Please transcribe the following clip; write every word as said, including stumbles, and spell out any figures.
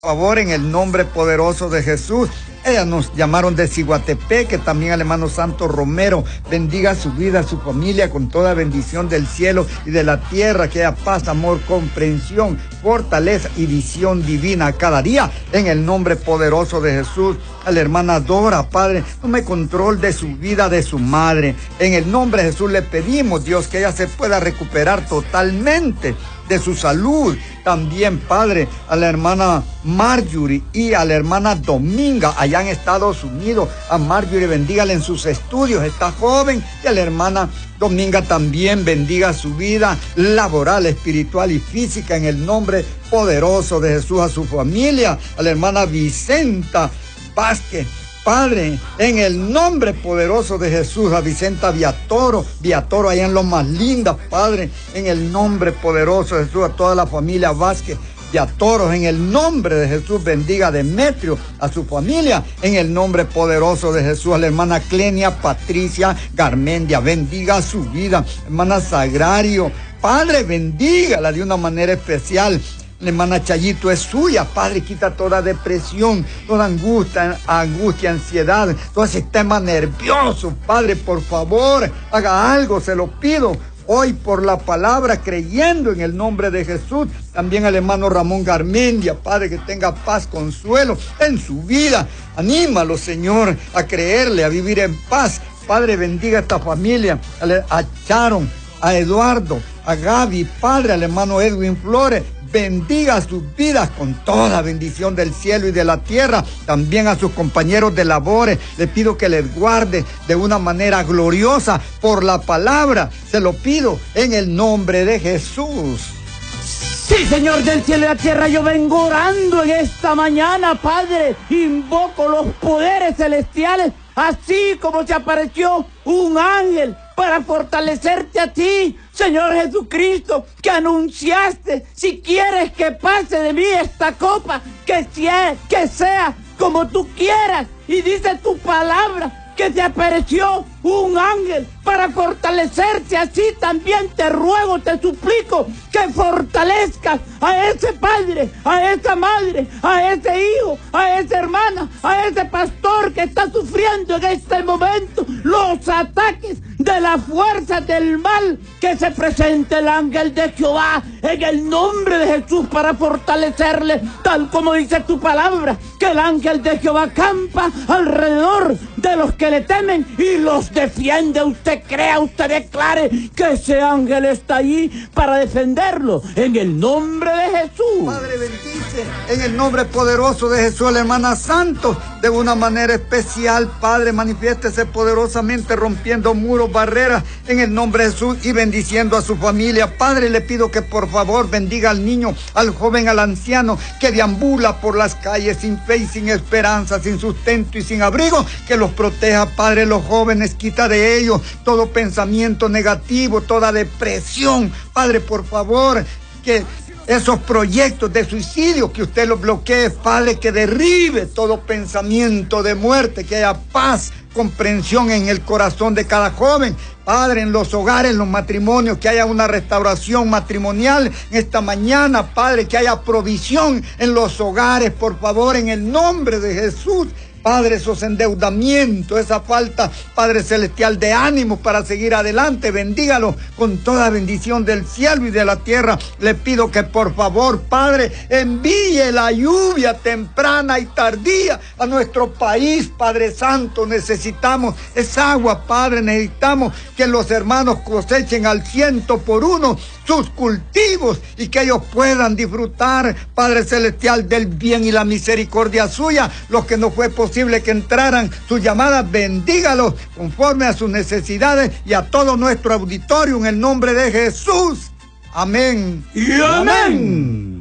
favor, en el nombre poderoso de Jesús. Ellas nos llamaron de Ciguatepec, que también al hermano Santo Romero bendiga su vida, su familia, con toda bendición del cielo y de la tierra, que haya paz, amor, comprensión, fortaleza y visión divina cada día, en el nombre poderoso de Jesús. A la hermana Dora, Padre, tome control de su vida, de su madre. En el nombre de Jesús le pedimos, Dios, que ella se pueda recuperar totalmente de su salud. También, Padre, a la hermana Marjorie y a la hermana Dominga allá en Estados Unidos. A Marjorie bendígale en sus estudios, está joven, y a la hermana Dominga también bendiga su vida laboral, espiritual y física, en el nombre poderoso de Jesús. A su familia, a la hermana Vicenta Vázquez, Padre, en el nombre poderoso de Jesús. A Vicenta Viatoro, Viatoro allá en Lomas Lindas, Padre, en el nombre poderoso de Jesús. A toda la familia Vázquez Viatoros, en el nombre de Jesús, bendiga a Demetrio, a su familia, en el nombre poderoso de Jesús. A la hermana Clenia Patricia Garmendia, bendiga su vida. Hermana Sagrario, Padre, bendígala de una manera especial. La hermana Chayito es suya, Padre, quita toda depresión, toda angustia, angustia, ansiedad, todo sistema nervioso, Padre, por favor, haga algo, se lo pido hoy por la palabra, creyendo en el nombre de Jesús. También al hermano Ramón Garmendia, Padre, que tenga paz, consuelo en su vida. Anímalo, Señor, a creerle, a vivir en paz. Padre, bendiga a esta familia, a Charon, a Eduardo, a Gaby, Padre, al hermano Edwin Flores. Bendiga sus vidas con toda bendición del cielo y de la tierra. También a sus compañeros de labores, le pido que les guarde de una manera gloriosa por la palabra. Se lo pido en el nombre de Jesús. Sí, Señor del cielo y la tierra, yo vengo orando en esta mañana, Padre. Invoco los poderes celestiales, así como se apareció un ángel para fortalecerte a ti, Señor Jesucristo, que anunciaste: si quieres que pase de mí esta copa, que sea, que sea como tú quieras. Y dice tu palabra que te apareció un ángel para fortalecerte. Así también te ruego, te suplico, que fortalezcas a ese padre, a esa madre, a ese hijo, a esa hermana, a ese pastor que está sufriendo en este momento los ataques de la fuerza del mal. Que se presente el ángel de Jehová en el nombre de Jesús para fortalecerle, tal como dice tu palabra, que el ángel de Jehová campa alrededor de los que le temen y los defiende. Usted crea, usted declare que ese ángel está allí para defenderlo en el nombre de Jesús. Padre, bendice en el nombre poderoso de Jesús, la hermana Santos, de una manera especial. Padre, manifiéstese poderosamente, rompiendo muros, barreras, en el nombre de Jesús, y bendiciendo a su familia. Padre, le pido que por favor bendiga al niño, al joven, al anciano que deambula por las calles sin fe y sin esperanza, sin sustento y sin abrigo. Que los proteja, Padre, los jóvenes, quita de ellos todo pensamiento negativo, toda depresión. Padre, por favor, que esos proyectos de suicidio, que usted los bloquee, Padre, que derribe todo pensamiento de muerte, que haya paz, comprensión en el corazón de cada joven. Padre, en los hogares, en los matrimonios, que haya una restauración matrimonial en esta mañana. Padre, que haya provisión en los hogares, por favor, en el nombre de Jesús. Padre, esos endeudamientos, esa falta, Padre celestial, de ánimo para seguir adelante, bendígalo con toda bendición del cielo y de la tierra. Le pido que por favor, Padre, envíe la lluvia temprana y tardía a nuestro país, Padre Santo. Necesitamos esa agua, Padre, necesitamos que los hermanos cosechen al ciento por uno sus cultivos y que ellos puedan disfrutar, Padre celestial, del bien y la misericordia suya. Los que no fue posible que entraran sus llamadas, bendígalos conforme a sus necesidades, y a todo nuestro auditorio en el nombre de Jesús. Amén y amén.